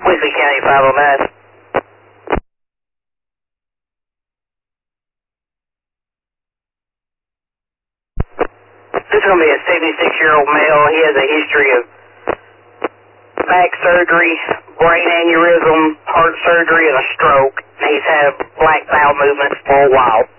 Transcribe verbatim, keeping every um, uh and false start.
Whitley County five oh nine. This is going to be a seventy-six-year-old male. He has a history of back surgery, brain aneurysm, heart surgery, and a stroke. And he's had black bowel movements for a while.